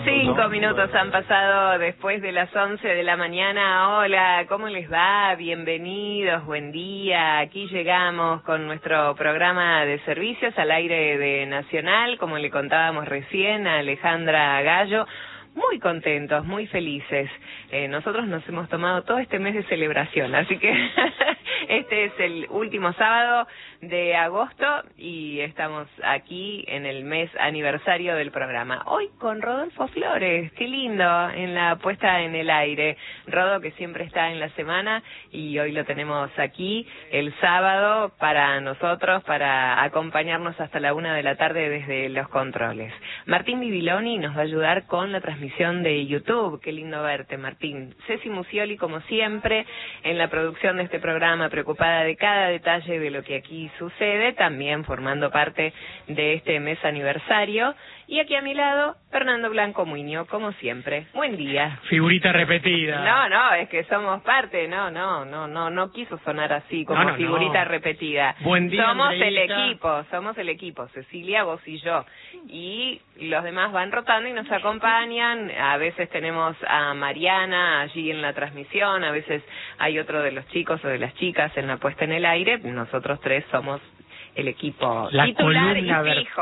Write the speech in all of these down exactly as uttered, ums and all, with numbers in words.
Cinco minutos han pasado después de las once de la mañana. Hola, ¿cómo les va? Bienvenidos, buen día. Aquí llegamos con nuestro programa de servicios al aire de Nacional, como le contábamos recién a Alejandra Gallo. Muy contentos, muy felices. Eh, nosotros nos hemos tomado todo este mes de celebración, así que este es el último sábado de agosto y estamos aquí en el mes aniversario del programa. Hoy con Rodolfo Flores, qué lindo, en la puesta en el aire. Rodo, que siempre está en la semana, y hoy lo tenemos aquí el sábado para nosotros, para acompañarnos hasta la una de la tarde desde los controles. Martín Bibiloni nos va a ayudar con la transmisión de YouTube. Qué lindo verte, Martín. Ceci Musioli, como siempre, en la producción de este programa, preocupada de cada detalle de lo que aquí sucede, también formando parte de este mes aniversario. Y aquí a mi lado, Fernando Blanco Muñoz, como siempre. Buen día. Figurita repetida. No, no, es que somos parte, no, no, no, no, no quiso sonar así como no, no, figurita no. repetida. Buen día, somos Andreita. el equipo, somos el equipo, Cecilia, vos y yo. Y los demás van rotando y nos acompañan. A veces tenemos a Mariana allí en la transmisión, a veces hay otro de los chicos o de las chicas en la puesta en el aire. Nosotros tres somos el equipo la titular y fijo.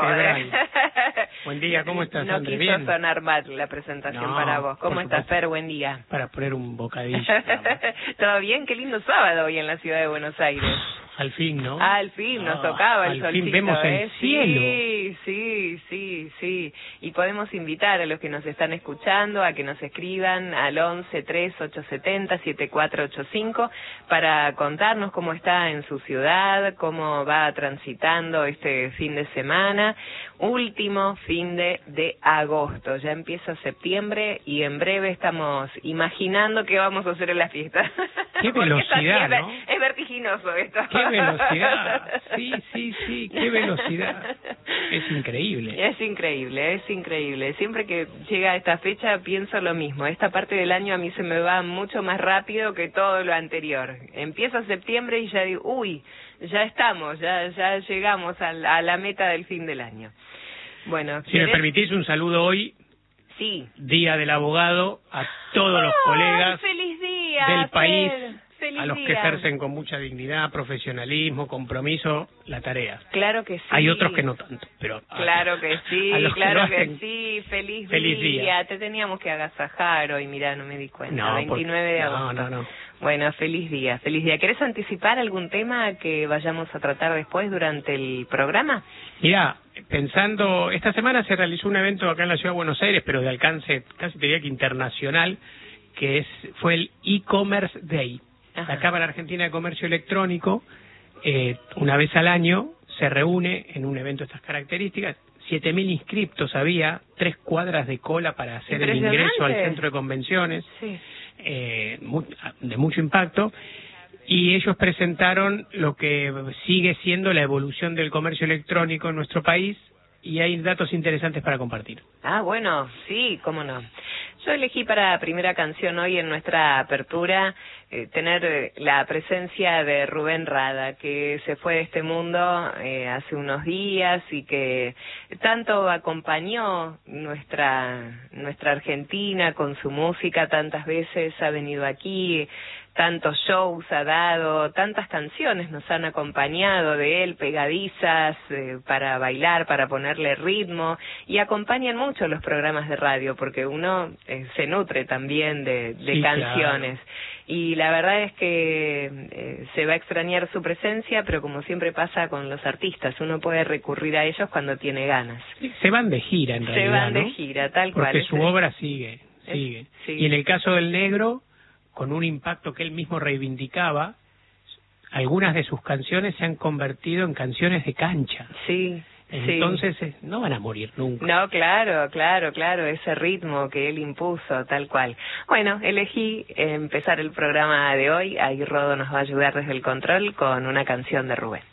Buen día, ¿cómo estás, No André? quiso ¿Bien? sonar mal la presentación no, para vos. ¿Cómo estás, Fer? Buen día. Para poner un bocadillo. ¿Todo bien? Qué lindo sábado hoy en la ciudad de Buenos Aires. Al fin, ¿no? Ah, al fin, nos ah, tocaba el solcito. Al fin vemos ¿eh? el cielo. Sí, sí, sí, sí. Y podemos invitar a los que nos están escuchando a que nos escriban al once tres ocho siete cero siete cuatro ocho cinco para contarnos cómo está en su ciudad, cómo va transitando este fin de semana. Último fin de, de agosto. Ya empieza septiembre y en breve estamos imaginando qué vamos a hacer en la fiesta. Qué velocidad, es, ¿no? Es vertiginoso esto. Qué velocidad. Sí, sí, sí, qué velocidad. Es increíble. Es increíble, es increíble. Siempre que llega esta fecha pienso lo mismo. Esta parte del año a mí se me va mucho más rápido que todo lo anterior. Empieza septiembre y ya digo, uy, ya estamos, ya ya llegamos a la, a la meta del fin del año. Bueno, si ¿querés? Me permitís un saludo hoy. Sí. Día del Abogado a todos los ¡Oh, colegas feliz día, del país. Feliz a los día. que ejercen con mucha dignidad, profesionalismo, compromiso, la tarea. Claro que sí. Hay otros que no tanto, pero... Claro que sí, claro que, que sí. Feliz, feliz día. día. Te teníamos que agasajar hoy, mirá, no me di cuenta. No, veintinueve de agosto. No, no, no. Bueno, feliz día, feliz día. ¿Querés anticipar algún tema que vayamos a tratar después durante el programa? Mirá, pensando... Esta semana se realizó un evento acá en la Ciudad de Buenos Aires, pero de alcance casi te diría que internacional, que es fue el e-commerce day. Ajá. La Cámara Argentina de Comercio Electrónico, eh, una vez al año, se reúne en un evento de estas características. siete mil inscriptos había, tres cuadras de cola para hacer el ingreso al centro de convenciones, sí. eh, mu de mucho impacto. Y ellos presentaron lo que sigue siendo la evolución del comercio electrónico en nuestro país, y hay datos interesantes para compartir. Ah, bueno, sí, cómo no. Yo elegí para primera canción hoy en nuestra apertura eh, tener la presencia de Rubén Rada, que se fue de este mundo eh, hace unos días y que tanto acompañó nuestra nuestra Argentina con su música, tantas veces ha venido aquí, tantos shows ha dado, tantas canciones nos han acompañado de él, pegadizas, eh, para bailar, para ponerle ritmo, y acompañan mucho los programas de radio, porque uno eh, se nutre también de, de sí, canciones. Claro. Y la verdad es que eh, se va a extrañar su presencia, pero como siempre pasa con los artistas, uno puede recurrir a ellos cuando tiene ganas. Se van de gira, en realidad, Se van ¿no? de gira, tal porque cual. Porque su obra sigue, sigue. Es, sí. Y en el caso del Negro, con un impacto que él mismo reivindicaba, algunas de sus canciones se han convertido en canciones de cancha. Sí, Entonces sí. no van a morir nunca. No, claro, claro, claro, ese ritmo que él impuso, tal cual. Bueno, elegí empezar el programa de hoy, ahí Rodo nos va a ayudar desde el control con una canción de Rubén.